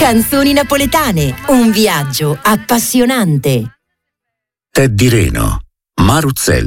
Canzoni napoletane, un viaggio appassionante. Teddy Reno, Maruzzelli.